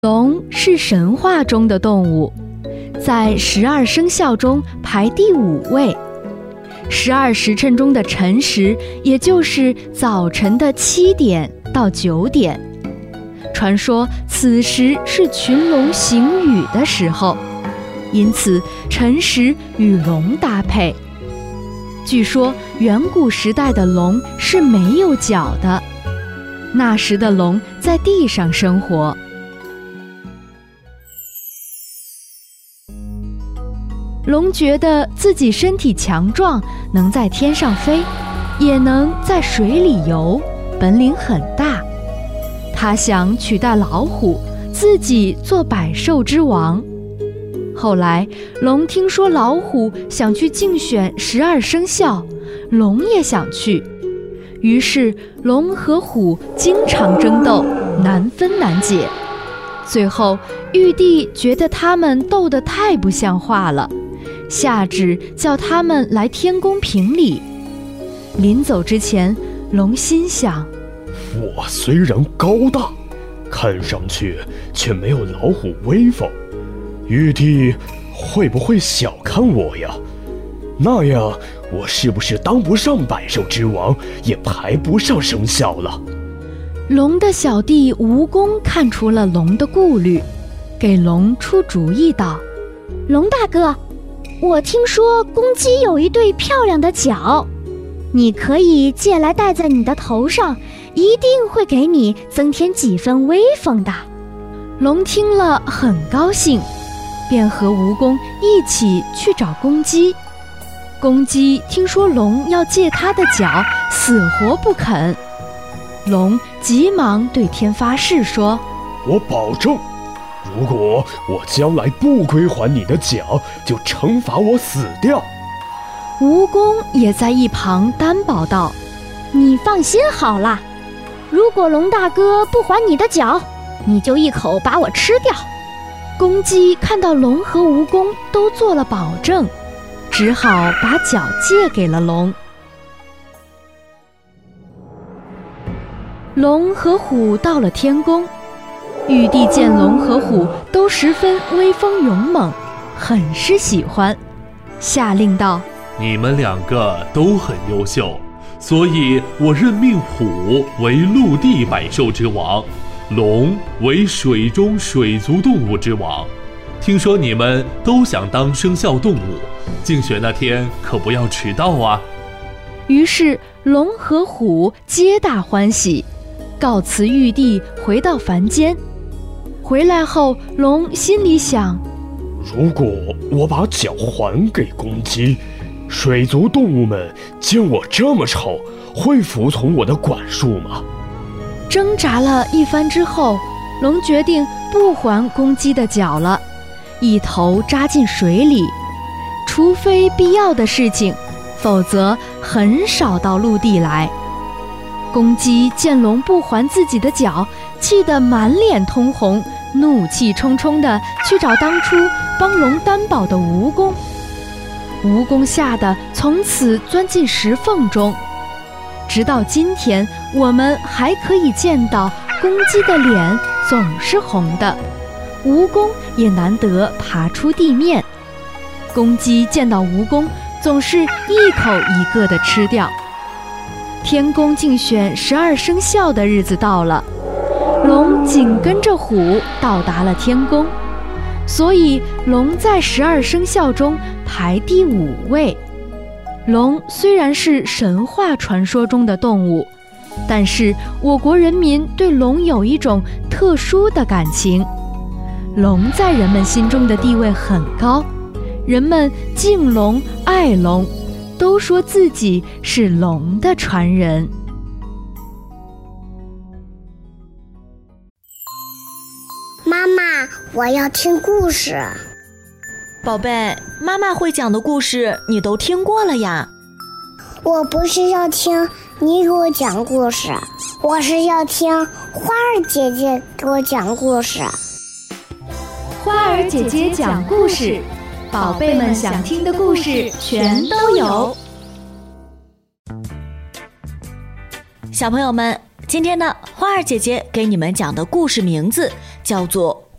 龙是神话中的动物，在12生肖中排第5位。12时辰中的辰时，也就是早晨的7点到9点。传说此时是群龙行雨的时候，因此辰时与龙搭配。据说远古时代的龙是没有脚的，那时的龙在地上生活。龙觉得自己身体强壮，能在天上飞，也能在水里游，本领很大。他想取代老虎，自己做百兽之王。后来龙听说老虎想去竞选12生肖，龙也想去，于是龙和虎经常争斗，难分难解。最后玉帝觉得他们斗得太不像话了，下旨叫他们来天宫评理。临走之前，龙心想： 我虽然高大，看上去却没有老虎威风，玉帝会不会小看我呀？那样我是不是当不上百兽之王，也排不上生肖了？ 龙的小弟蜈蚣看出了龙的顾虑，给龙出主意道： 龙大哥，我听说公鸡有一对漂亮的角，你可以借来戴在你的头上，一定会给你增添几分威风的。 龙听了很高兴，便和蜈蚣一起去找公鸡。公鸡听说龙要借他的角，死活不肯。龙急忙对天发誓说： 我保证，如果我将来不归还你的角，就惩罚我死掉。 蜈蚣也在一旁担保道： 你放心好了，如果龙大哥不还你的角，你就一口把我吃掉。 公鸡看到龙和蜈蚣都做了保证，只好把角借给了龙。龙和虎到了天宫，玉帝见龙和虎都十分威风勇猛，很是喜欢，下令道： 你们2个都很优秀，所以我任命虎为陆地百兽之王，龙为水中水族动物之王。听说你们都想当生肖动物，竞选那天可不要迟到啊。 于是龙和虎皆大欢喜，告辞玉帝，回到凡间。回来后，龙心里想： 如果我把角还给公鸡，水族动物们见我这么丑，会服从我的管束吗？ 挣扎了一番之后，龙决定不还公鸡的角了，一头扎进水里，除非必要的事情，否则很少到陆地来。公鸡见龙不还自己的角，气得满脸通红，怒气冲冲地去找当初帮龙担保的蜈蚣。蜈蚣吓得从此钻进石缝中。直到今天，我们还可以见到公鸡的脸总是红的，蜈蚣也难得爬出地面。公鸡见到蜈蚣，总是一口一个地吃掉。天宫竞选12生肖的日子到了，龙紧跟着虎到达了天宫，所以龙在12生肖中排第5位。龙虽然是神话传说中的动物，但是我国人民对龙有一种特殊的感情。龙在人们心中的地位很高，人们敬龙爱龙，都说自己是龙的传人。 妈妈，我要听故事。 宝贝，妈妈会讲的故事你都听过了呀。 我不是要听你给我讲故事，我是要听花儿姐姐给我讲故事。 花儿姐姐讲故事，宝贝们想听的故事全都有。 小朋友们，今天呢，花儿姐姐给你们讲的故事名字叫做